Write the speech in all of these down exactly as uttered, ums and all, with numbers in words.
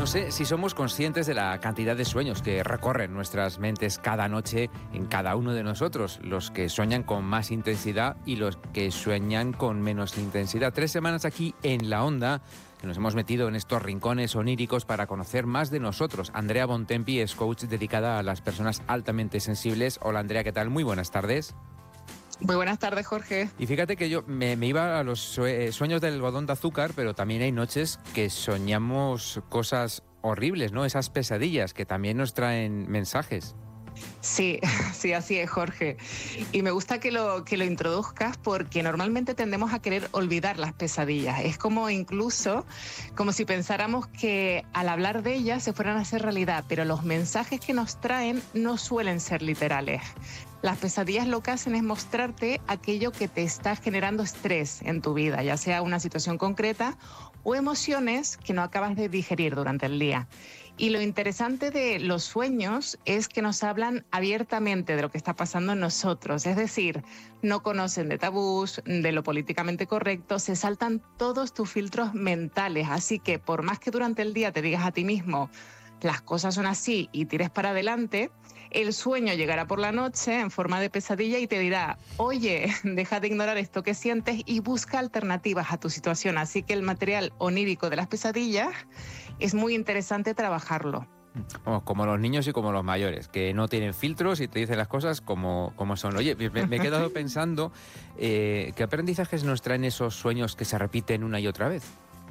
sé si somos conscientes de la cantidad de sueños que recorren nuestras mentes cada noche en cada uno de nosotros, los que sueñan con más intensidad y los que sueñan con menos intensidad. Tres semanas aquí en La Onda, que nos hemos metido en estos rincones oníricos para conocer más de nosotros. Andrea Bontempi es coach dedicada a las personas altamente sensibles. Hola Andrea, ¿qué tal? Muy buenas tardes. Muy buenas tardes, Jorge. Y fíjate que yo me, me iba a los sueños del algodón de azúcar, pero también hay noches que soñamos cosas horribles, ¿no? Esas pesadillas que también nos traen mensajes. Sí, sí, así es, Jorge. Y me gusta que lo, que lo introduzcas porque normalmente tendemos a querer olvidar las pesadillas. Es como incluso, como si pensáramos que al hablar de ellas se fueran a hacer realidad, pero los mensajes que nos traen no suelen ser literales. Las pesadillas lo que hacen es mostrarte aquello que te está generando estrés en tu vida, ya sea una situación concreta o emociones que no acabas de digerir durante el día. Y lo interesante de los sueños es que nos hablan abiertamente de lo que está pasando en nosotros. Es decir, no conocen de tabús, de lo políticamente correcto, se saltan todos tus filtros mentales. Así que por más que durante el día te digas a ti mismo, las cosas son así y tires para adelante, el sueño llegará por la noche en forma de pesadilla y te dirá, oye, deja de ignorar esto que sientes y busca alternativas a tu situación. Así que el material onírico de las pesadillas es muy interesante trabajarlo. Como, como los niños y como los mayores, que no tienen filtros y te dicen las cosas como, como son. Oye, me, me he quedado pensando, eh, ¿qué aprendizajes nos traen esos sueños que se repiten una y otra vez?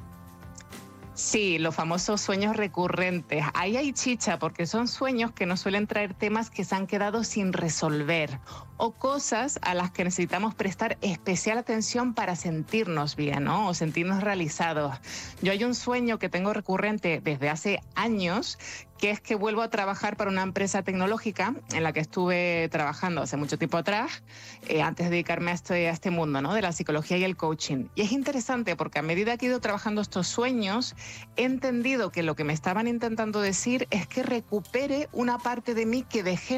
Sí, los famosos sueños recurrentes. Ahí hay chicha porque son sueños que nos suelen traer temas que se han quedado sin resolver o cosas a las que necesitamos prestar especial atención para sentirnos bien, ¿no? O sentirnos realizados. Yo hay un sueño que tengo recurrente desde hace años, que es que vuelvo a trabajar para una empresa tecnológica en la que estuve trabajando hace mucho tiempo atrás, eh, antes de dedicarme a este, a este mundo, ¿no? De la psicología y el coaching. Y es interesante porque a medida que he ido trabajando estos sueños, he entendido que lo que me estaban intentando decir es que recupere una parte de mí que dejé